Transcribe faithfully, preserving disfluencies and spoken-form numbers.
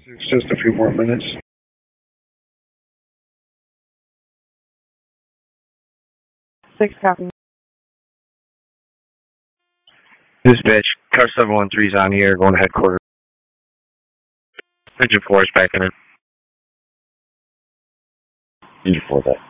It's just a few more minutes. Six copy. Dispatch, car seven one three is on here, going to headquarters. Engine four is backing in. Engine four back.